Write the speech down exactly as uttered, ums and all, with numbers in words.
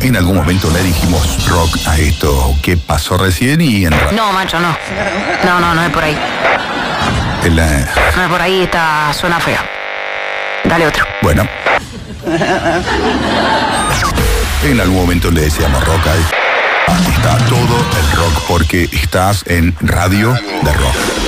En algún momento le dijimos rock a esto que pasó recién y en No, macho, no. No, no, no es por ahí. en la- No es por ahí, está, suena feo. Dale otro. bueno. En algún momento le decíamos rock a esto. Aquí está todo el rock porque estás en radio de rock.